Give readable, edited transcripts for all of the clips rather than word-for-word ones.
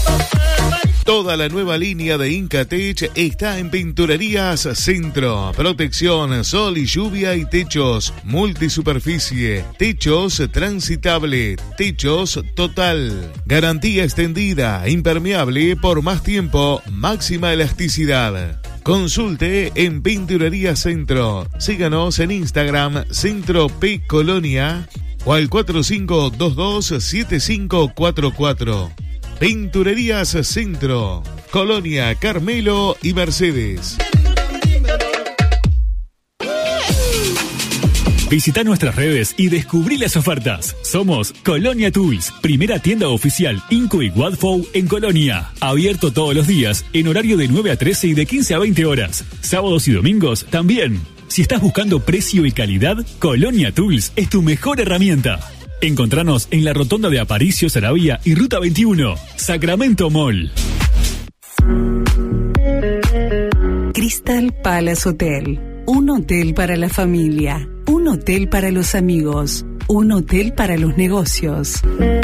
Toda la nueva línea de Incatech está en Pinturerías Centro. Protección, sol y lluvia y techos, multisuperficie, techos transitable, techos total. Garantía extendida, impermeable por más tiempo, máxima elasticidad. Consulte en Pinturerías Centro. Síganos en Instagram, Centro P Colonia, o al 4522-7544. Pinturerías Centro, Colonia, Carmelo y Mercedes. Visita nuestras redes y descubrí las ofertas. Somos Colonia Tools, primera tienda oficial Inco y Wadfow en Colonia. Abierto todos los días, en horario de 9 a 13 y de 15 a 20 horas. Sábados y domingos también. Si estás buscando precio y calidad, Colonia Tools es tu mejor herramienta. Encontranos en la rotonda de Aparicio, Saravia y Ruta 21, Sacramento Mall. Crystal Palace Hotel. Un hotel para la familia, un hotel para los amigos, un hotel para los negocios.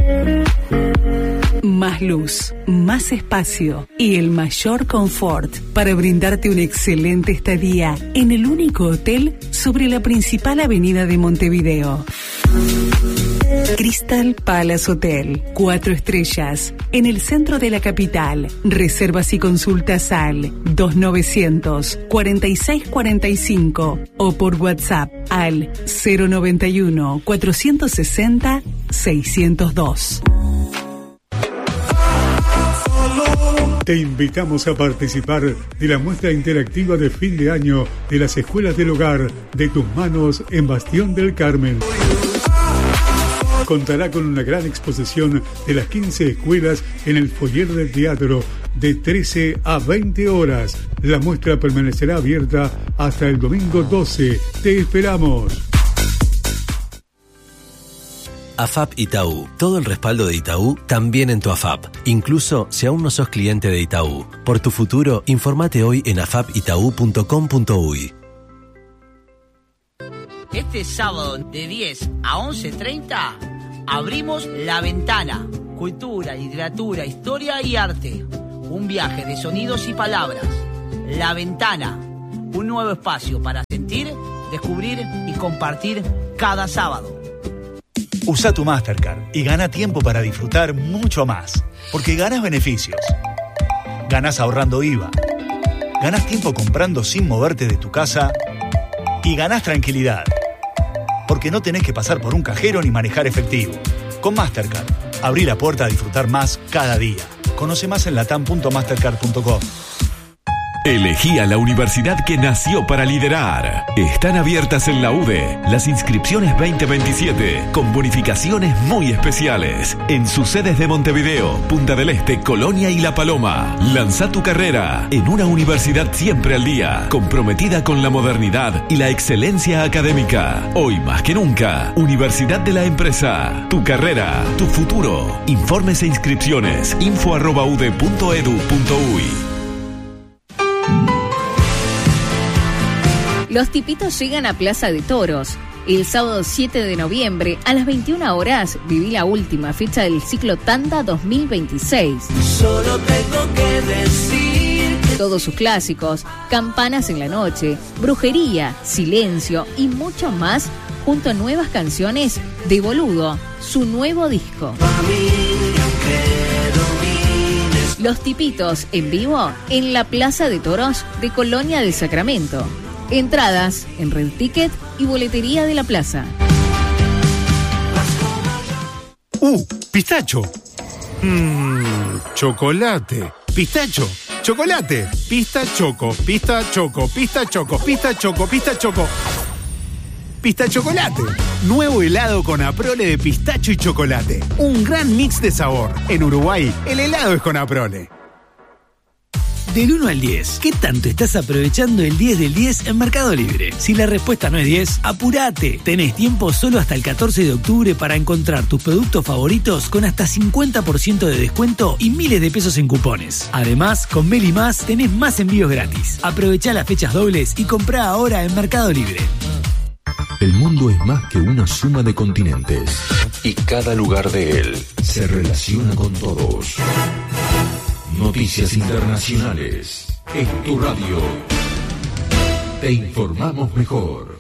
Más luz, más espacio y el mayor confort para brindarte una excelente estadía en el único hotel sobre la principal avenida de Montevideo. Crystal Palace Hotel, 4 estrellas, en el centro de la capital. Reservas y consultas al 2900-4645 o por WhatsApp al 091-460-602. Te invitamos a participar de la muestra interactiva de fin de año de las Escuelas del Hogar de Tus Manos en Bastión del Carmen. Contará con una gran exposición de las 15 escuelas en el foyer del teatro de 13 a 20 horas. La muestra permanecerá abierta hasta el domingo 12. ¡Te esperamos! AFAP Itaú. Todo el respaldo de Itaú también en tu AFAP. Incluso si aún no sos cliente de Itaú. Por tu futuro, informate hoy en afapitau.com.uy. Este sábado de 10 a 11:30 abrimos La Ventana. Cultura, literatura, historia y arte. Un viaje de sonidos y palabras. La Ventana. Un nuevo espacio para sentir, descubrir y compartir cada sábado. Usa tu Mastercard y gana tiempo para disfrutar mucho más. Porque ganas beneficios. Ganas ahorrando IVA. Ganas tiempo comprando sin moverte de tu casa. Y ganás tranquilidad. Porque no tenés que pasar por un cajero ni manejar efectivo. Con Mastercard, abrí la puerta a disfrutar más cada día. Conoce más en latam.mastercard.com. Elegí a la universidad que nació para liderar. Están abiertas en la UDE las inscripciones 2027 con bonificaciones muy especiales en sus sedes de Montevideo, Punta del Este, Colonia y La Paloma. Lanza tu carrera en una universidad siempre al día, comprometida con la modernidad y la excelencia académica. Hoy más que nunca, Universidad de la Empresa. Tu carrera, tu futuro. Informes e inscripciones info@ude.edu.uy. Los tipitos llegan a Plaza de Toros. El sábado 7 de noviembre a las 21 horas viví la última fecha del ciclo Tanda 2026. Solo tengo que decir que... Todos sus clásicos, Campanas en la Noche, Brujería, Silencio y mucho más, junto a nuevas canciones de Boludo, su nuevo disco. Los tipitos en vivo en la Plaza de Toros de Colonia del Sacramento. Entradas en Red Ticket y boletería de la plaza. Pistacho. Chocolate. Pistacho. Chocolate. Pista choco. Pista choco. Pista choco. Pista choco. Pista choco. Pista chocolate. Nuevo helado con Aprole de pistacho y chocolate. Un gran mix de sabor. En Uruguay, el helado es con Aprole. Del 1 al 10, ¿qué tanto estás aprovechando el 10 del 10 en Mercado Libre? Si la respuesta no es 10, apurate. Tenés tiempo solo hasta el 14 de octubre para encontrar tus productos favoritos con hasta 50% de descuento y miles de pesos en cupones. Además, con Meli Más tenés más envíos gratis. Aprovechá las fechas dobles y comprá ahora en Mercado Libre. El mundo es más que una suma de continentes y cada lugar de él se relaciona con todos. noticias internacionales. En tu radio. Te informamos mejor.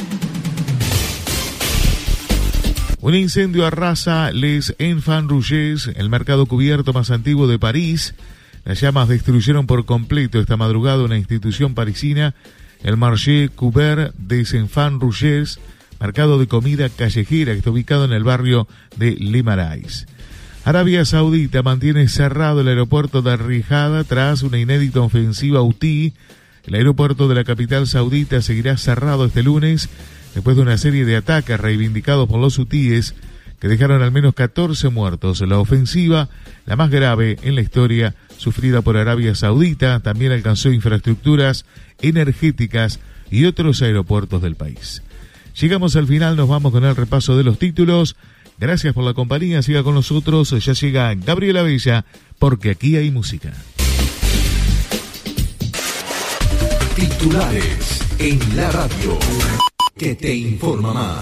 Un incendio arrasa Les Enfants Rouges, el mercado cubierto más antiguo de París. Las llamas destruyeron por completo esta madrugada una institución parisina, el Marché Couvert des Enfants Rouges, mercado de comida callejera que está ubicado en el barrio de Le Marais. Arabia Saudita mantiene cerrado el aeropuerto de Riyadh tras una inédita ofensiva hutí. El aeropuerto de la capital saudita seguirá cerrado este lunes después de una serie de ataques reivindicados por los hutíes que dejaron al menos 14 muertos. La ofensiva, la más grave en la historia sufrida por Arabia Saudita, también alcanzó infraestructuras energéticas y otros aeropuertos del país. Llegamos al final, nos vamos con el repaso de los títulos. Gracias por la compañía, siga con nosotros, ya llega Gabriela Bella, porque aquí hay música. Titulares en la radio, que te informa más.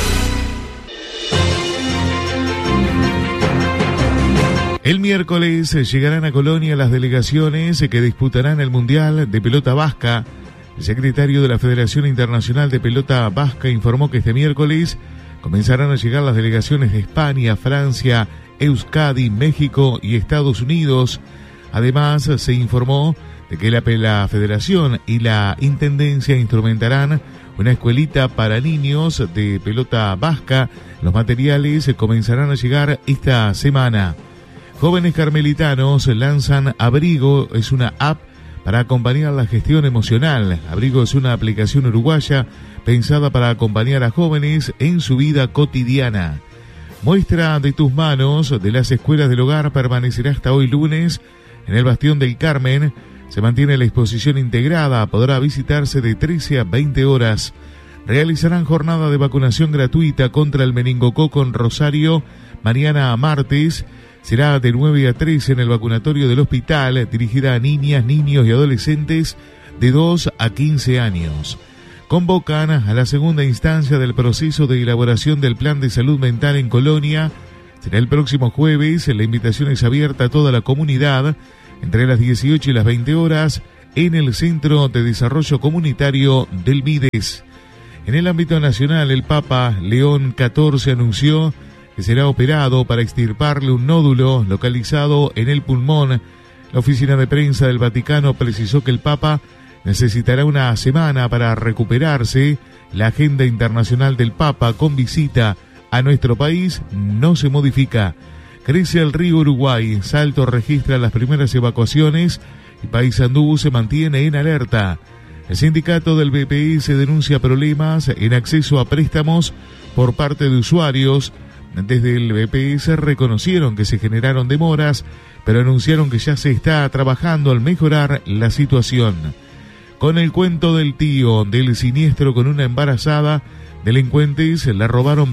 El miércoles llegarán a Colonia las delegaciones que disputarán el Mundial de Pelota Vasca. El secretario de la Federación Internacional de Pelota Vasca informó que este miércoles comenzarán a llegar las delegaciones de España, Francia, Euskadi, México y Estados Unidos. Además, se informó de que la Federación y la Intendencia instrumentarán una escuelita para niños de pelota vasca. Los materiales comenzarán a llegar esta semana. Jóvenes carmelitanos lanzan Abrigo, es una app para acompañar la gestión emocional. Abrigo es una aplicación uruguaya pensada para acompañar a jóvenes en su vida cotidiana. Muestra de tus manos de las escuelas del hogar permanecerá hasta hoy lunes en el Bastión del Carmen. Se mantiene la exposición integrada, podrá visitarse de 13 a 20 horas. Realizarán jornada de vacunación gratuita contra el meningococo en Rosario mañana a martes. Será de 9 a 13 en el vacunatorio del hospital, dirigida a niñas, niños y adolescentes de 2 a 15 años. Convocan a la segunda instancia del proceso de elaboración del Plan de Salud Mental en Colonia. Será el próximo jueves, la invitación es abierta a toda la comunidad, entre las 18 y las 20 horas, en el Centro de Desarrollo Comunitario del Mides. En el ámbito nacional, el Papa León XIV anunció que será operado para extirparle un nódulo localizado en el pulmón. La oficina de prensa del Vaticano precisó que el Papa necesitará una semana para recuperarse. La agenda internacional del Papa con visita a nuestro país no se modifica. Crece el río Uruguay, Salto registra las primeras evacuaciones y Paysandú se mantiene en alerta. El sindicato del BPS denuncia problemas en acceso a préstamos por parte de usuarios. Desde el BPS reconocieron que se generaron demoras, pero anunciaron que ya se está trabajando al mejorar la situación. Con el cuento del tío del siniestro con una embarazada, delincuentes le robaron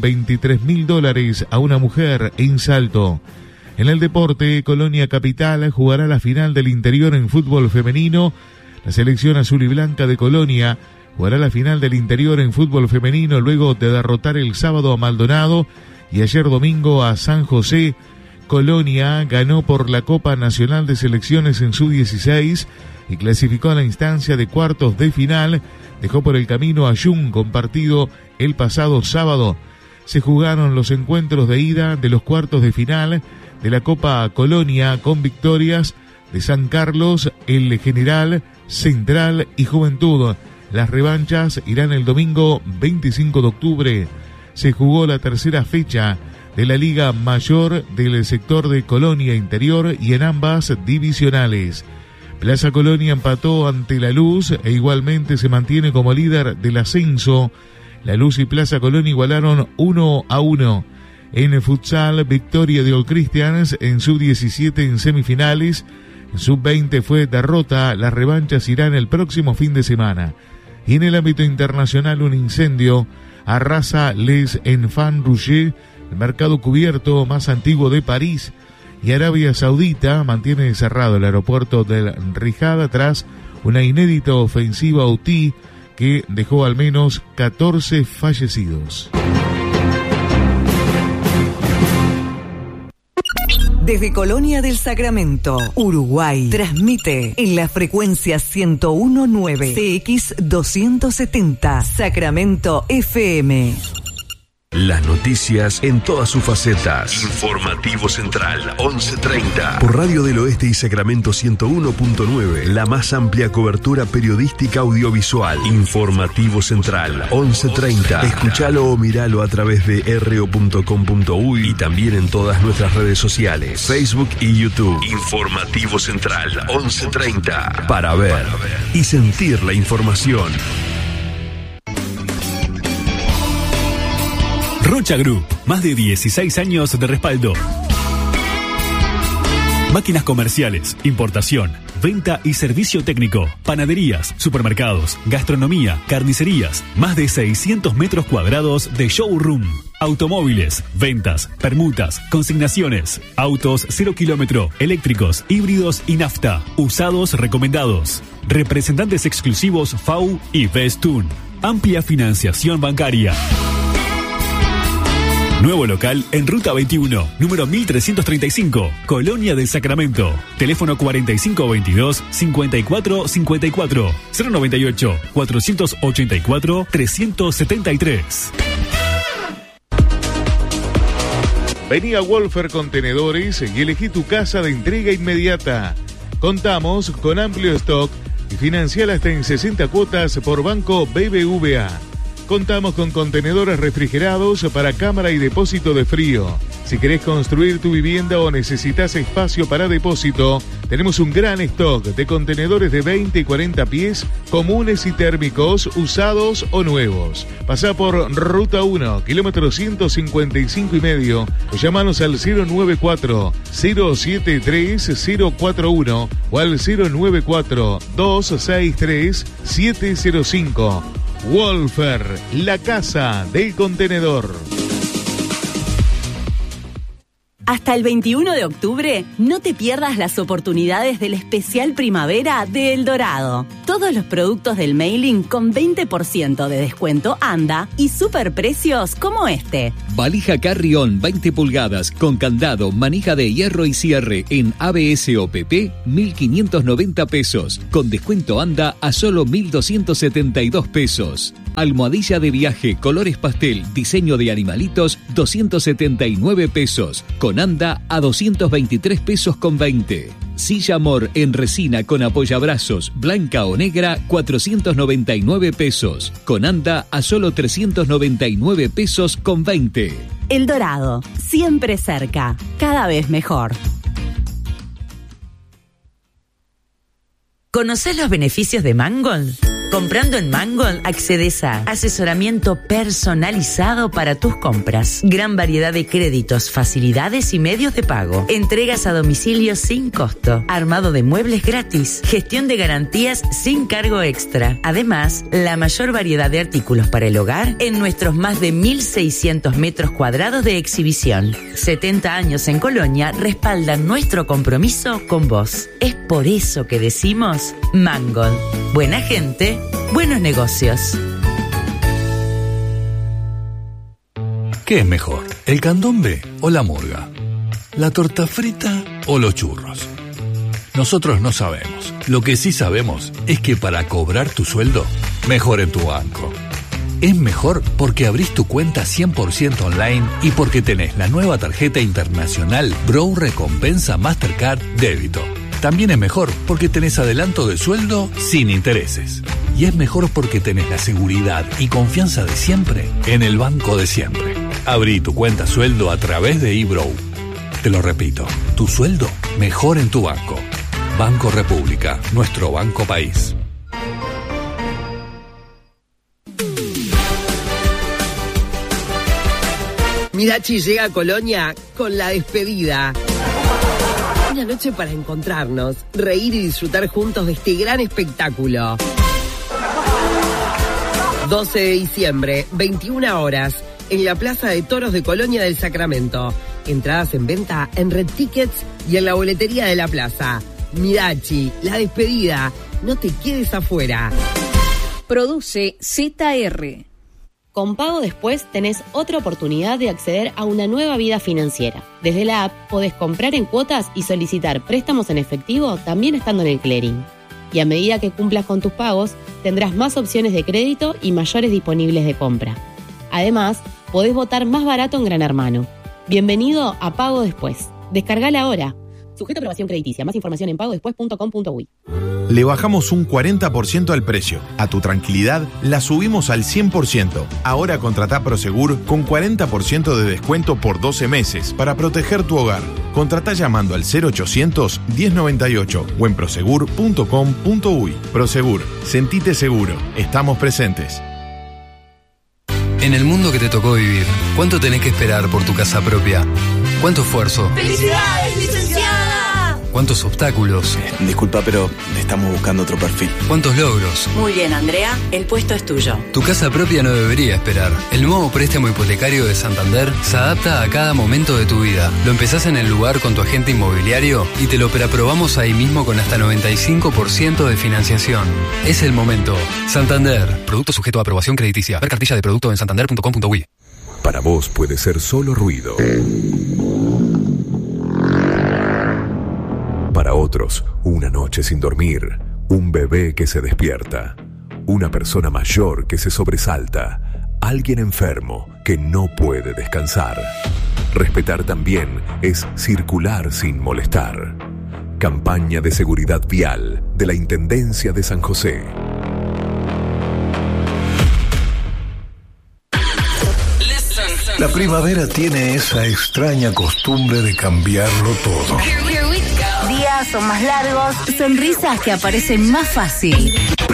$23.000 a una mujer en Salto. En el deporte, Colonia Capital jugará la final del interior en fútbol femenino. La selección azul y blanca de Colonia jugará la final del interior en fútbol femenino luego de derrotar el sábado a Maldonado y ayer domingo a San José. Colonia ganó por la Copa Nacional de Selecciones en sub-16 y clasificó a la instancia de cuartos de final. Dejó por el camino a Jung con partido el pasado sábado. Se jugaron los encuentros de ida de los cuartos de final de la Copa Colonia con victorias de San Carlos, El General, Central y Juventud. Las revanchas irán el domingo 25 de octubre. Se jugó la tercera fecha de la Liga Mayor del sector de Colonia Interior y en ambas divisionales. Plaza Colonia empató ante La Luz e igualmente se mantiene como líder del ascenso. La Luz y Plaza Colonia igualaron 1-1. En el futsal, victoria de All Christians en sub-17 en semifinales. En sub-20 fue derrota. Las revanchas irán el próximo fin de semana. Y en el ámbito internacional, un incendio arrasa Les Enfants Rouges, el mercado cubierto más antiguo de París. Y Arabia Saudita mantiene cerrado el aeropuerto del Riyadh tras una inédita ofensiva hutí que dejó al menos 14 fallecidos. Desde Colonia del Sacramento, Uruguay, transmite en la frecuencia 101.9 CX 270 Sacramento FM. Las noticias en todas sus facetas. Informativo Central 11:30. Por Radio del Oeste y Sacramento 101.9. La más amplia cobertura periodística audiovisual. Informativo Central 11:30. Escuchalo o miralo a través de ro.com.uy y también en todas nuestras redes sociales, Facebook y YouTube. Informativo Central 11:30. Para ver y sentir la información. Rocha Group, más de 16 años de respaldo. Máquinas comerciales, importación, venta y servicio técnico, panaderías, supermercados, gastronomía, carnicerías, más de 600 metros cuadrados de showroom. Automóviles, ventas, permutas, consignaciones, autos 0 kilómetro, eléctricos, híbridos y nafta, usados recomendados. Representantes exclusivos FAU y Bestun. Amplia financiación bancaria. Nuevo local en Ruta 21, número 1335, Colonia del Sacramento. Teléfono 4522-5454, 098-484-373. Vení a Wolfer Contenedores y elegí tu casa de entrega inmediata. Contamos con amplio stock y financiala hasta en 60 cuotas por Banco BBVA. Contamos con contenedores refrigerados para cámara y depósito de frío. Si querés construir tu vivienda o necesitas espacio para depósito, tenemos un gran stock de contenedores de 20 y 40 pies, comunes y térmicos, usados o nuevos. Pasá por Ruta 1, kilómetro 155,5, o llamanos al 094-073-041 o al 094-263-705. Wolfer, la casa del contenedor. Hasta el 21 de octubre, no te pierdas las oportunidades del especial primavera de El Dorado. Todos los productos del mailing con 20% de descuento anda y superprecios como este. Valija Carrión 20 pulgadas con candado, manija de hierro y cierre en ABS o PP, 1.590 pesos. Con descuento anda a solo 1.272 pesos. Almohadilla de viaje, colores pastel, diseño de animalitos, 279 pesos. Con anda a 223 pesos con 20. Silla Amor en resina con apoyabrazos, blanca o negra, 499 pesos. Con anda a solo 399 pesos con 20. El Dorado, siempre cerca, cada vez mejor. ¿Conocés los beneficios de Mangold? Comprando en Mangold accedes a asesoramiento personalizado para tus compras, gran variedad de créditos, facilidades y medios de pago, entregas a domicilio sin costo, armado de muebles gratis, gestión de garantías sin cargo extra. Además, la mayor variedad de artículos para el hogar en nuestros más de 1.600 metros cuadrados de exhibición. 70 años en Colonia respaldan nuestro compromiso con vos. Es por eso que decimos Mangold. Buena gente, buenos negocios. ¿Qué es mejor, el candombe o la murga? ¿La torta frita o los churros? Nosotros no sabemos. Lo que sí sabemos es que para cobrar tu sueldo, mejor en tu banco. Es mejor porque abrís tu cuenta 100% online y porque tenés la nueva tarjeta internacional Bro Recompensa Mastercard Débito. También es mejor porque tenés adelanto de sueldo sin intereses. Y es mejor porque tenés la seguridad y confianza de siempre en el banco de siempre. Abrí tu cuenta sueldo a través de eBrow. Te lo repito, tu sueldo mejor en tu banco. Banco República, nuestro banco país. Mirachi llega a Colonia con La Despedida. Una noche para encontrarnos, reír y disfrutar juntos de este gran espectáculo. 12 de diciembre, 21 horas, en la Plaza de Toros de Colonia del Sacramento. Entradas en venta en Red Tickets y en la boletería de la plaza. Mirachi, La Despedida, no te quedes afuera. Produce ZR. Con Pago Después tenés otra oportunidad de acceder a una nueva vida financiera. Desde la app podés comprar en cuotas y solicitar préstamos en efectivo también estando en el clearing. Y a medida que cumplas con tus pagos, tendrás más opciones de crédito y mayores disponibles de compra. Además, podés votar más barato en Gran Hermano. Bienvenido a Pago Después. Descargala ahora. Sujeto a aprobación crediticia. Más información en pagodespues.com.uy. Le bajamos un 40% al precio. A tu tranquilidad, la subimos al 100%. Ahora contratá Prosegur con 40% de descuento por 12 meses para proteger tu hogar. Contratá llamando al 0800 1098 o en prosegur.com.uy. Prosegur, sentite seguro. Estamos presentes. En el mundo que te tocó vivir, ¿cuánto tenés que esperar por tu casa propia? ¿Cuánto esfuerzo? ¡Felicidades, licenciada! ¿Cuántos obstáculos? Disculpa, pero estamos buscando otro perfil. ¿Cuántos logros? Muy bien, Andrea, el puesto es tuyo. Tu casa propia no debería esperar. El nuevo préstamo hipotecario de Santander se adapta a cada momento de tu vida. Lo empezás en el lugar con tu agente inmobiliario y te lo preaprobamos ahí mismo con hasta 95% de financiación. Es el momento. Santander. Producto sujeto a aprobación crediticia. Ver cartilla de producto en santander.com.uy. Para vos puede ser solo ruido. Para otros, una noche sin dormir, un bebé que se despierta, una persona mayor que se sobresalta, alguien enfermo que no puede descansar. Respetar también es circular sin molestar. Campaña de seguridad vial de la Intendencia de San José. La primavera tiene esa extraña costumbre de cambiarlo todo. Días son más largos, sonrisas que aparecen más fácil.